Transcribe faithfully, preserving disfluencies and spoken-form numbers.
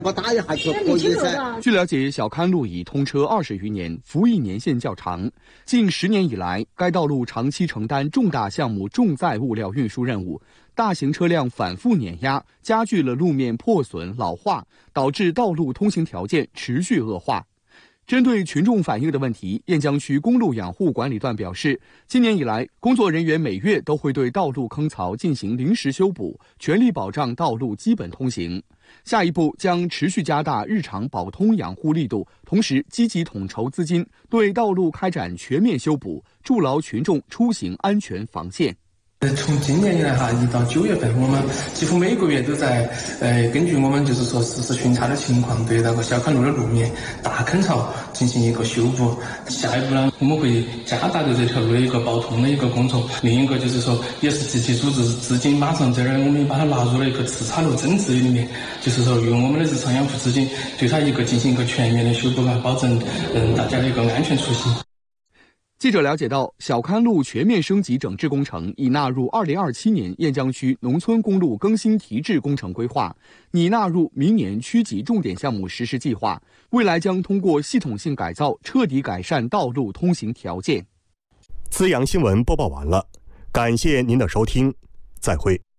我打一下就可以噻。 据了解，小康路已通车二十余年，服役年限较长。近十年以来，该道路长期承担重大项目重载物料运输任务，大型车辆反复碾压，加剧了路面破损老化，导致道路通行条件持续恶化。针对群众反映的问题，雁江区公路养护管理段表示，今年以来，工作人员每月都会对道路坑槽进行临时修补，全力保障道路基本通行。下一步将持续加大日常保通养护力度，同时积极统筹资金，对道路开展全面修补，筑牢群众出行安全防线。 从今年以来哈，一到九月份，我们几乎每个月都在呃根据我们就是说实时巡查的情况，对那个小康路的路面大坑槽进行一个修补。下一步呢，我们会加大对这条路的一个保通的一个工作。另一个就是说，也是积极组织资金，马上这儿我们把它纳入了一个次差路增值里面，就是说用我们的日常养护资金对它一个进行一个全面的修补啊，保证嗯大家的一个安全出行。 记者了解到，小康路全面升级整治工程已纳入二零二七年雁江区农村公路更新提质工程规划，拟纳入明年区级重点项目实施计划。未来将通过系统性改造，彻底改善道路通行条件。 资阳新闻播报完了，感谢您的收听，再会。